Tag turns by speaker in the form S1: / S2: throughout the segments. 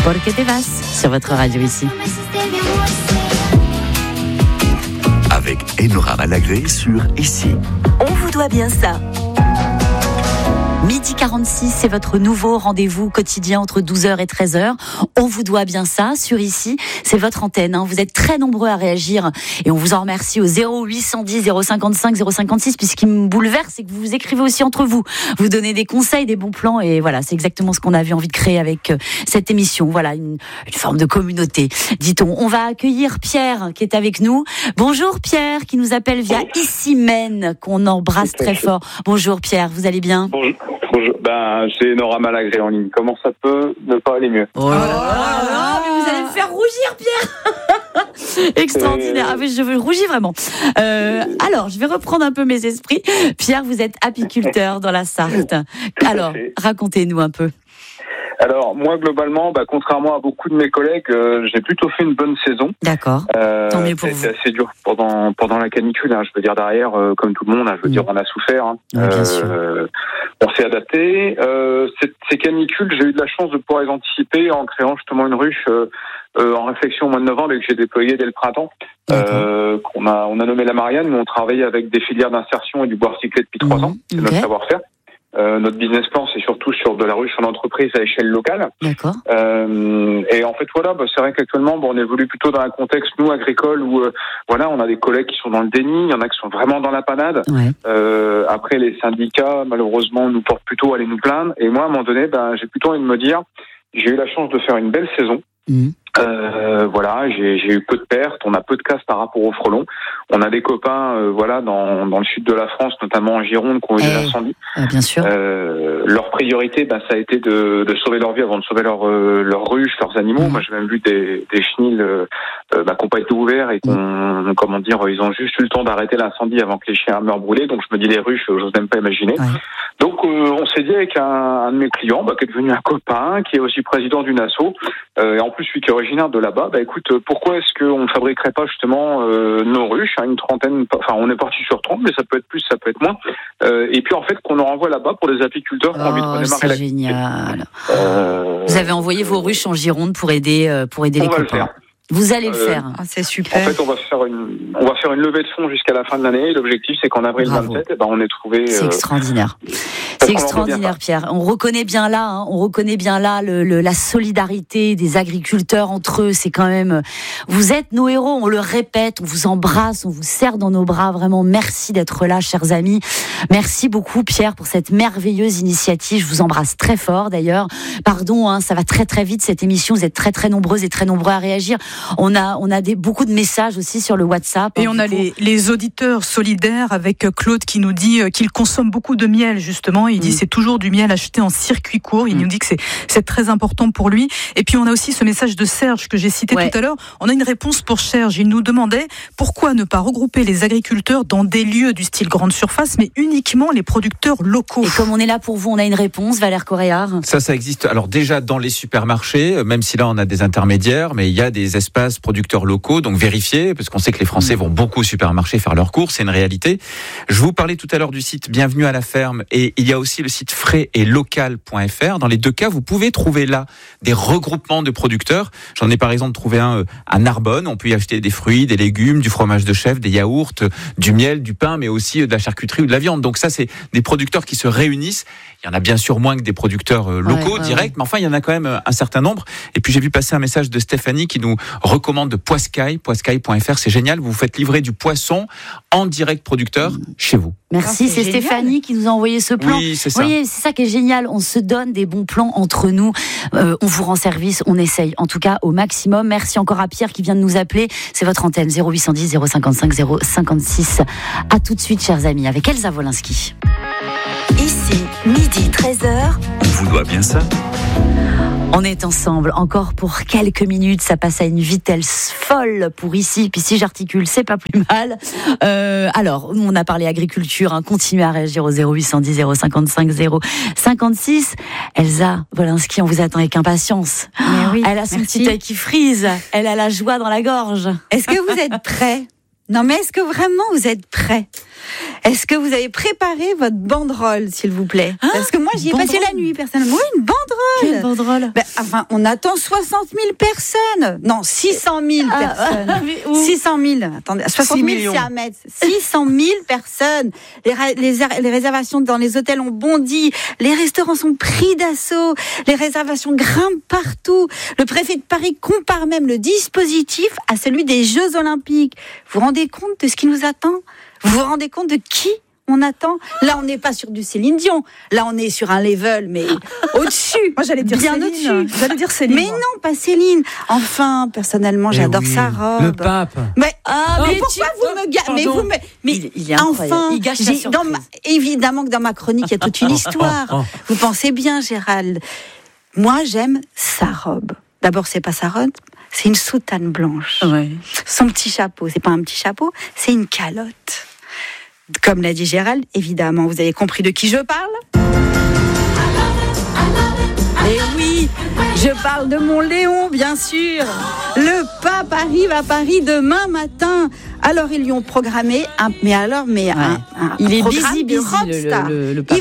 S1: Porque te vas sur votre radio ici.
S2: Avec Enora Malagré sur Ici.
S1: On vous doit bien ça. Midi 46, c'est votre nouveau rendez-vous quotidien entre 12h et 13h. On vous doit bien ça sur Ici. C'est votre antenne. Vous êtes très nombreux à réagir et on vous en remercie au 0810 055 056 puisqu'il me bouleverse, c'est que vous vous écrivez aussi entre vous. Vous donnez des conseils, des bons plans et voilà, c'est exactement ce qu'on avait envie de créer avec cette émission. Voilà, une forme de communauté, dit-on. On va accueillir Pierre qui est avec nous. Bonjour Pierre, qui nous appelle via Ici Men, qu'on embrasse très fort. Bonjour Pierre, vous allez bien ?
S3: Bonjour. C'est Nora Malagré en ligne. Comment ça peut ne pas aller mieux ?
S1: Oh là là, mais vous allez me faire rougir, Pierre. Extraordinaire. Ah, mais je rougis vraiment. Alors, je vais reprendre un peu mes esprits. Pierre, vous êtes apiculteur dans la Sarthe. Alors, racontez-nous un peu.
S3: Alors, moi, globalement, contrairement à beaucoup de mes collègues, j'ai plutôt fait une bonne saison.
S1: D'accord. Tant mieux pour vous.
S3: C'était assez dur pendant la canicule. Je veux dire, derrière, comme tout le monde, je veux dire, on a souffert.
S1: Oui, bien sûr.
S3: On s'est adapté. Ces canicules, j'ai eu de la chance de pouvoir les anticiper en créant justement une ruche en réflexion au mois de novembre et que j'ai déployée dès le printemps. On a nommé la Marianne, mais on travaille avec des filières d'insertion et du bois recyclé depuis 3 ans. C'est notre savoir-faire. Notre business plan, c'est surtout sur de la ruche en entreprise à échelle locale.
S1: D'accord.
S3: Et en fait, voilà, c'est vrai qu'actuellement, on évolue plutôt dans un contexte, nous, agricole, où on a des collègues qui sont dans le déni, il y en a qui sont vraiment dans la panade. Ouais. Après, les syndicats, malheureusement, nous portent plutôt à aller nous plaindre. Et moi, à un moment donné, j'ai plutôt envie de me dire, j'ai eu la chance de faire une belle saison. J'ai eu peu de pertes, on a peu de casse par rapport au frelon. On a des copains, dans le sud de la France, notamment en Gironde, qui ont eu des incendies.
S1: Bien sûr.
S3: Leur priorité, ça a été de sauver leur vie avant de sauver leur ruche, leurs animaux. Moi, j'ai même vu des chenils qui n'ont pas été ouverts et ils ont juste eu le temps d'arrêter l'incendie avant que les chiens meurent brûlés. Donc, je me dis les ruches, j'ose même pas imaginer. Ouais. Donc, on s'est dit avec un de mes clients, qui est devenu un copain, qui est aussi président d'une asso, et en plus, celui qui est originaire de là-bas, écoute, pourquoi est-ce qu'on ne fabriquerait pas justement nos ruches, une trentaine, on est parti sur 30, mais ça peut être plus, ça peut être moins, et puis en fait, qu'on en renvoie là-bas pour des apiculteurs qui ont envie de redémarrer
S1: l'activité. C'est génial. Vous avez envoyé vos ruches en Gironde pour aider les copains. Vous allez le faire. C'est super.
S3: En fait, on va faire une levée de fonds jusqu'à la fin de l'année. L'objectif, c'est qu'en avril 27, on ait trouvé.
S1: C'est extraordinaire. C'est extraordinaire, Pierre. On reconnaît bien là, la solidarité des agriculteurs entre eux. C'est quand même. Vous êtes nos héros. On le répète. On vous embrasse. On vous serre dans nos bras. Vraiment, merci d'être là, chers amis. Merci beaucoup, Pierre, pour cette merveilleuse initiative. Je vous embrasse très fort, d'ailleurs. Pardon, ça va très très vite cette émission. Vous êtes très très nombreuses et très nombreux à réagir. On a beaucoup de messages aussi sur le WhatsApp.
S4: Et on a les auditeurs solidaires avec Claude qui nous dit qu'il consomme beaucoup de miel, justement. Il dit c'est toujours du miel acheté en circuit court. Il nous dit que c'est très important pour lui. Et puis on a aussi ce message de Serge que j'ai cité tout à l'heure. On a une réponse pour Serge. Il nous demandait pourquoi ne pas regrouper les agriculteurs dans des lieux du style grande surface, mais uniquement les producteurs locaux.
S1: Et comme on est là pour vous, on a une réponse, Valère Coréard.
S5: Ça existe. Alors déjà dans les supermarchés, même si là on a des intermédiaires, mais il y a des espaces producteurs locaux, donc vérifiés, parce qu'on sait que les Français vont beaucoup au supermarché faire leurs courses, c'est une réalité. Je vous parlais tout à l'heure du site Bienvenue à la ferme, et il y a aussi le site frais-et-local.fr. Dans les deux cas, vous pouvez trouver là des regroupements de producteurs. J'en ai par exemple trouvé un à Narbonne. On peut y acheter des fruits, des légumes, du fromage de chèvre, des yaourts, du miel, du pain, mais aussi de la charcuterie ou de la viande. Donc ça, c'est des producteurs qui se réunissent. Il y en a bien sûr moins que des producteurs locaux directs, mais enfin, il y en a quand même un certain nombre. Et puis j'ai vu passer un message de Stéphanie qui nous recommande poiscaille.fr. C'est génial, vous vous faites livrer du poisson en direct producteur chez vous.
S1: Merci, c'est Stéphanie qui nous a envoyé ce plan.
S5: Oui, c'est ça.
S1: Vous voyez, c'est ça qui est génial. On se donne des bons plans entre nous. On vous rend service, on essaye en tout cas au maximum. Merci encore à Pierre qui vient de nous appeler. C'est votre antenne 0810 055 056. À tout de suite, chers amis, avec Elsa Wolinski.
S6: Ici, midi 13h.
S2: On vous doit bien ça.
S1: On est ensemble encore pour quelques minutes. Ça passe à une vitesse folle pour ici. Puis si j'articule, c'est pas plus mal. Alors, on a parlé agriculture. Continuez à réagir au 0810 055 056. Elsa Wolinski, on vous attend avec impatience.
S7: Oui,
S1: elle a son petit œil qui frise. Elle a la joie dans la gorge.
S7: Est-ce que vous êtes prêts ? Non, mais est-ce que vraiment vous êtes prêts ? Est-ce que vous avez préparé votre banderole, s'il vous plaît? Parce que moi, j'y ai passé la nuit, personnellement. Oui, une banderole.
S1: Quelle banderole?
S7: Enfin, on attend 60 000 personnes. Non, 600 000 personnes. 600 000. Attendez, 60 000, c'est à mettre. 600 000 personnes. Les réservations dans les hôtels ont bondi. Les restaurants sont pris d'assaut. Les réservations grimpent partout. Le préfet de Paris compare même le dispositif à celui des Jeux Olympiques. Vous vous rendez compte de ce qui nous attend? Vous vous rendez compte de qui on attend? Là, on n'est pas sur du Céline Dion. Là, on est sur un level, mais au-dessus.
S4: Moi, j'allais dire
S7: bien
S4: Céline.
S7: au-dessus.
S4: J'allais dire Céline.
S7: Mais non, pas Céline. Enfin, personnellement, j'adore sa robe.
S5: Le pape.
S7: Mais pourquoi vous me gâchez? Mais
S1: il est incroyable.
S7: enfin,
S1: Il gâche la surprise.
S7: évidemment que dans ma chronique, il y a toute une histoire. Vous pensez bien, Gérald. Moi, j'aime sa robe. D'abord, c'est pas sa robe. C'est une soutane blanche.
S1: Ouais.
S7: Son petit chapeau, c'est pas un petit chapeau, c'est une calotte. Comme l'a dit Gérald, évidemment, vous avez compris de qui je parle? Et oui, je parle de mon Léon, bien sûr. Le pape arrive à Paris demain matin. Alors, ils lui ont programmé il est
S1: busy,
S7: de rockstar.
S1: le pape.
S7: Ils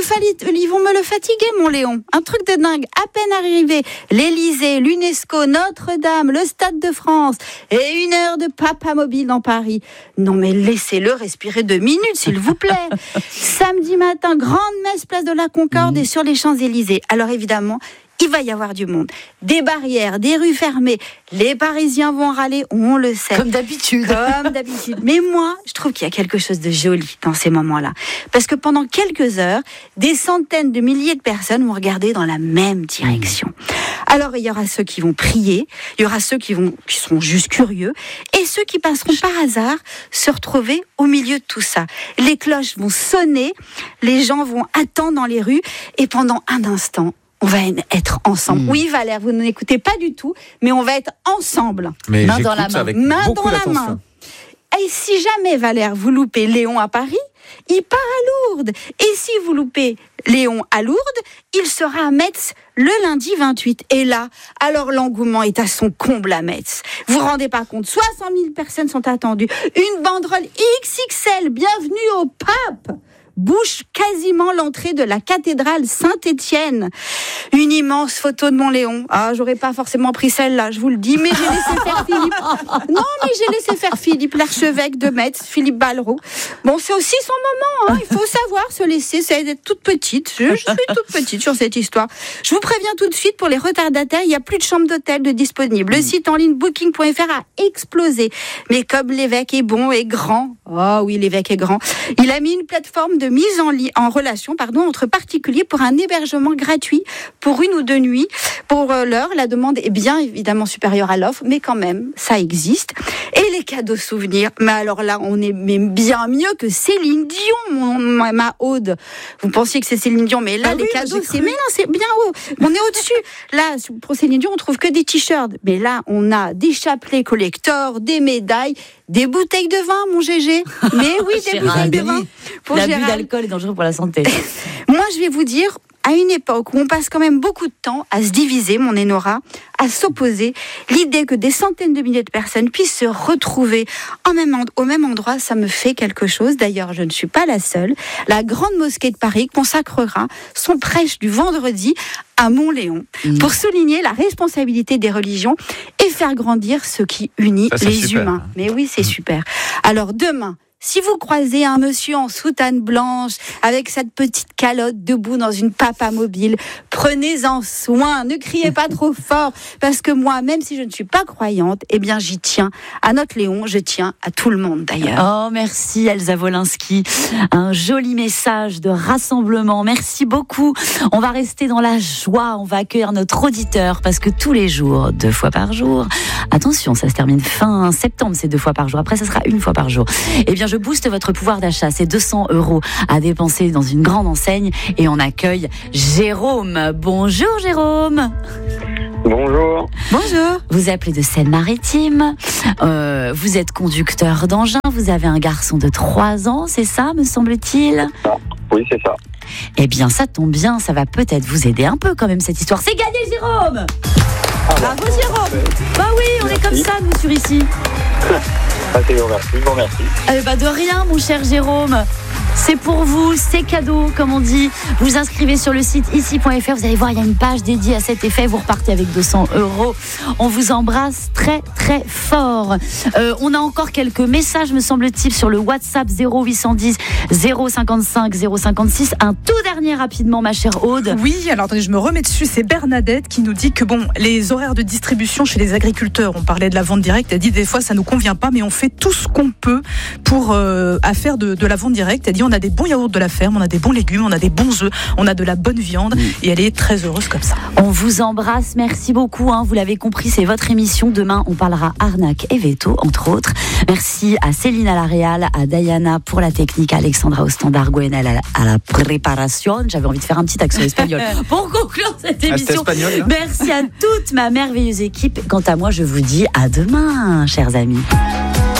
S7: vont me le fatiguer, mon Léon. Un truc de dingue. À peine arrivé, l'Élysée, l'UNESCO, Notre-Dame, le Stade de France et 1 heure de papa mobile dans Paris. Non, mais laissez-le respirer 2 minutes, s'il vous plaît. Samedi matin, grande messe place de la Concorde et sur les Champs-Élysées. Alors, évidemment, il va y avoir du monde. Des barrières, des rues fermées. Les Parisiens vont râler, on le sait.
S1: Comme d'habitude.
S7: Mais moi, je trouve qu'il y a quelque chose de joli dans ces moments-là. Parce que pendant quelques heures, des centaines de milliers de personnes vont regarder dans la même direction. Alors, il y aura ceux qui vont prier, il y aura ceux qui seront juste curieux, et ceux qui passeront par hasard se retrouver au milieu de tout ça. Les cloches vont sonner, les gens vont attendre dans les rues, et pendant un instant, on va être ensemble. Oui, Valère, vous ne m'écoutez pas du tout, mais on va être ensemble.
S5: Mais
S1: main dans la main.
S5: Avec
S7: main
S5: beaucoup
S7: dans la
S5: d'attention.
S7: main. Et si jamais, Valère, vous loupez Léon à Paris, il part à Lourdes. Et si vous loupez Léon à Lourdes, il sera à Metz le lundi 28. Et là, alors l'engouement est à son comble à Metz. Vous vous rendez pas compte, 60 000 personnes sont attendues. Une banderole XXL, bienvenue au pape, bouche quasiment l'entrée de la cathédrale Saint-Étienne. Une immense photo de mon Léon. Ah, j'aurais pas forcément pris celle-là, je vous le dis, mais j'ai laissé faire Philippe. Non, mais j'ai laissé faire Philippe, l'archevêque de Metz, Philippe Ballereau. Bon, c'est aussi son moment, hein. Il faut savoir se laisser, c'est d'être toute petite. Je suis toute petite sur cette histoire. Je vous préviens tout de suite, pour les retardataires, il n'y a plus de chambre d'hôtel de disponible. Le site en ligne booking.fr a explosé. Mais comme l'évêque est bon et grand, oh oui, l'évêque est grand, il a mis une plateforme de mise en relation entre particuliers pour un hébergement gratuit pour 1 ou 2 nuits. Pour l'heure, la demande est bien évidemment supérieure à l'offre, mais quand même, ça existe. Et les cadeaux souvenirs, mais alors là, on est bien mieux que Céline Dion, ma Aude. Vous pensiez que c'est Céline Dion, mais là, les cadeaux, c'est bien haut. On est au-dessus. Là, pour Céline Dion, on trouve que des t-shirts. Mais là, on a des chapelets collector, des médailles, des bouteilles de vin, mon GG. Mais oui, des bouteilles de vin. Pour
S1: L'abus
S7: Gérald.
S1: d'alcool est dangereux pour la santé.
S7: Moi, je vais vous dire, à une époque où on passe quand même beaucoup de temps à se diviser, mon Enora, à s'opposer, l'idée que des centaines de milliers de personnes puissent se retrouver au même endroit, ça me fait quelque chose. D'ailleurs, je ne suis pas la seule. La Grande Mosquée de Paris consacrera son prêche du vendredi à Montléon pour souligner la responsabilité des religions et faire grandir ce qui unit les
S5: super.
S7: humains. Mais oui, c'est super. Alors demain, si vous croisez un monsieur en soutane blanche, avec cette petite calotte debout dans une papa mobile, prenez-en soin, ne criez pas trop fort, parce que moi, même si je ne suis pas croyante, eh bien j'y tiens à notre Léon, je tiens à tout le monde d'ailleurs.
S1: Oh, merci Elsa Wolinski. Un joli message de rassemblement. Merci beaucoup. On va rester dans la joie, on va accueillir notre auditeur, parce que tous les jours, 2 fois par jour, attention, ça se termine fin septembre, c'est 2 fois par jour, après ça sera 1 fois par jour. Eh bien, je booste votre pouvoir d'achat. C'est 200 € à dépenser dans une grande enseigne et on accueille Jérôme. Bonjour Jérôme.
S3: Bonjour.
S7: Bonjour.
S1: Vous appelez de Seine-Maritime. Vous êtes conducteur d'engin. Vous avez un garçon de 3 ans, c'est ça, me semble-t-il?
S3: Oui, c'est ça.
S1: Eh bien, ça tombe bien. Ça va peut-être vous aider un peu quand même cette histoire. C'est gagné Jérôme.
S7: Bravo Jérôme.
S1: Bah oui, on est comme ça nous sur ici.
S3: Je vous remercie.
S1: Bah de rien mon cher Jérôme. C'est pour vous, c'est cadeau, comme on dit. Vous inscrivez sur le site ici.fr. Vous allez voir, il y a une page dédiée à cet effet. Vous repartez avec 200 €. On vous embrasse très, très fort. On a encore quelques messages, me semble-t-il, sur le WhatsApp 0810 055 056. Un tout dernier rapidement, ma chère Aude.
S4: Oui, alors attendez, je me remets dessus. C'est Bernadette qui nous dit que les horaires de distribution chez les agriculteurs, on parlait de la vente directe, elle dit des fois ça nous convient pas, mais on fait tout ce qu'on peut pour à faire de la vente directe. Elle dit on a des bons yaourts de la ferme, on a des bons légumes, on a des bons œufs, on a de la bonne viande, et elle est très heureuse comme ça.
S1: On vous embrasse, merci beaucoup. Vous l'avez compris, c'est votre émission. Demain, on parlera arnaque et veto, entre autres. Merci à Céline à la réal, à Diana pour la technique, à Alexandra au standard, Gwenel à la préparation. J'avais envie de faire un petit accent espagnol pour conclure cette émission.
S5: Espagnol, hein.
S1: Merci à toute ma merveilleuse équipe. Quant à moi, je vous dis à demain, chers amis.